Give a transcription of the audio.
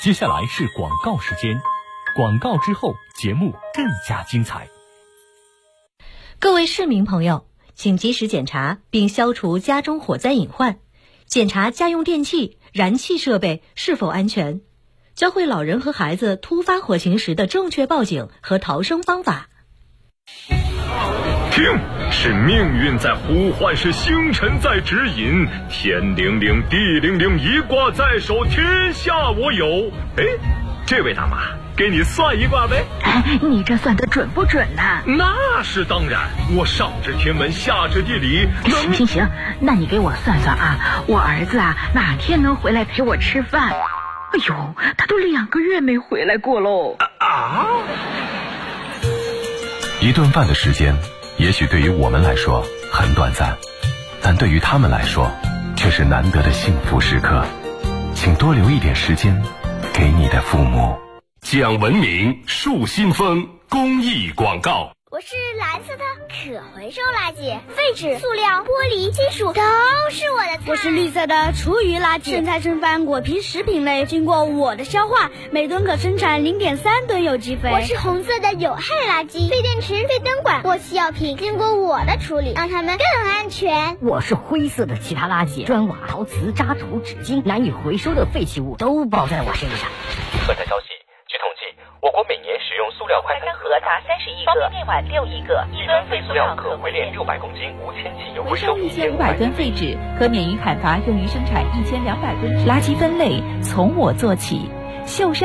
接下来是广告时间，广告之后节目更加精彩。 各位市民朋友，请及时检查并消除家中火灾隐患，检查家用电器、燃气设备是否安全，教会老人和孩子突发火情时的正确报警和逃生方法。 听，是命运在呼唤，是星辰在指引，天灵灵，地灵灵，一卦在手，天下我有。哎，这位大妈，给你算一卦呗。 你这算得准不准呢？ 那是当然，我上知天文，下知地理。 行，那你给我算算啊，我儿子啊哪天能回来陪我吃饭？哎呦，他都2个月没回来过喽。 一顿饭的时间也许对于我们来说很短暂，但对于他们来说却是难得的幸福时刻。请多留一点时间给你的父母。 讲文明树新风公益广告。 我是蓝色的可回收垃圾，废纸、塑料、玻璃、金属都是我的菜。 我是绿色的厨余垃圾，剩菜剩饭果皮食品类，经过我的消化，每吨可生产0.3吨有机肥。 我是红色的有害垃圾，废电池、废灯管、过期药品，经过我的处理，让它们更安全。 我是灰色的其他垃圾，砖瓦、陶瓷、渣土、纸巾，难以回收的废弃物都包在我身上。 本台消息，据统计，我国每年使用塑料快餐盒达30亿个，方便面碗6亿个，一吨废塑料可回炼600公斤无铅汽油， 回收1500吨废纸，可免于砍伐用于生产1200吨。垃圾分类从我做起，秀山